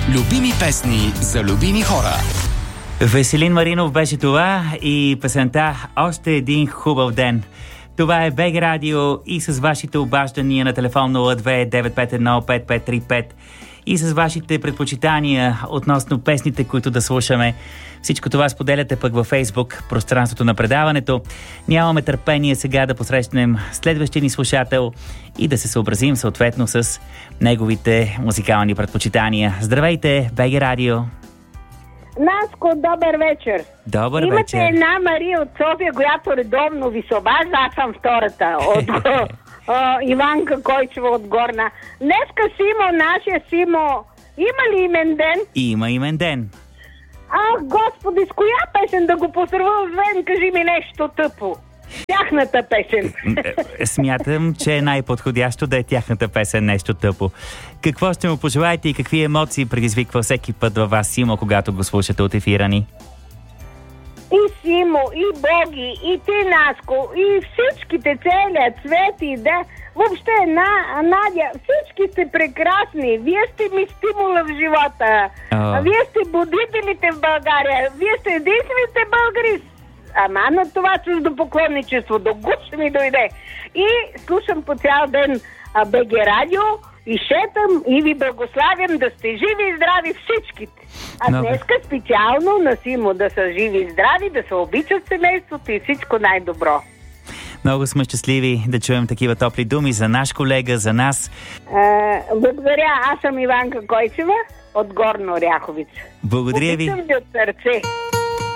Любими песни за любими хора. Веселин Маринов беше това и песента "Още един хубав ден". Това е БГ Радио и с вашите обаждания на телефон 02-951-5535 и с вашите предпочитания относно песните, които да слушаме. Всичко това споделяте пък във Фейсбук, пространството на предаването. Нямаме търпение сега да посрещнем следващия ни слушател и да се съобразим съответно с неговите музикални предпочитания. Здравейте, БГ Радио! Наско, добър вечер. Добър Имате вечер. една Мария от София, която редовно ви се обажда. Аз съм втората от Иванка Койчева от Горна. Днеска Симо, нашия Симо, има ли имен ден? Има имен ден. Ах, Господи, с коя песен да го поздравя? Освен, кажи ми нещо тъпо. Тяхната песен. Смятам, че е най-подходящо да е тяхната песен нещо тъпо. Какво ще му пожелаете и какви емоции предизвиква всеки път във вас, Симо, когато го слушате от ефира ни? И Симо, и Боги, и ти, Наско, и всичките, целият цвет и да... Въобще, Надя, всички сте прекрасни. Вие сте ми стимула в живота. Вие сте будителите в България. Вие сте единствените българи. Ама на това чуждопоклонничество до гуш ми дойде. И слушам по цял ден БГ Радио и шетам и ви благославям да сте живи и здрави всичките. А днеска специално на Симо да са живи и здрави, да се обичат семейството и всичко най-добро. Много сме щастливи да чуем такива топли думи за наш колега, за нас. Благодаря. Аз съм Иванка Койчева от Горна Оряховица. Благодаря ви. Обичам ви от сърце.